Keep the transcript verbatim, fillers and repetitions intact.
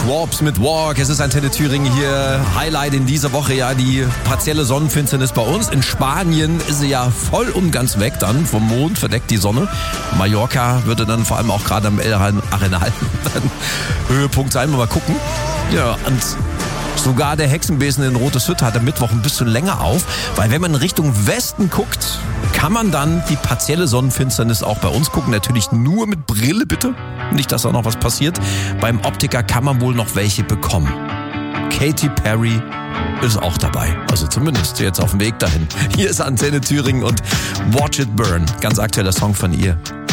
Warps mit Walk. Es ist Antenne Thüringen hier. Highlight in dieser Woche, ja, die partielle Sonnenfinsternis bei uns. In Spanien ist sie ja voll und ganz weg dann. Vom Mond verdeckt die Sonne. Mallorca würde dann vor allem auch gerade am El Arenal Höhepunkt sein. Mal gucken. Ja, und sogar der Hexenbesen in Roteshütte hat am Mittwoch ein bisschen länger auf, weil wenn man Richtung Westen guckt, kann man dann die partielle Sonnenfinsternis auch bei uns gucken. Natürlich nur mit Brille, bitte. Nicht, dass da noch was passiert. Beim Optiker kann man wohl noch welche bekommen. Katy Perry ist auch dabei. Also zumindest jetzt auf dem Weg dahin. Hier ist Antenne Thüringen und Watch It Burn. Ganz aktueller Song von ihr.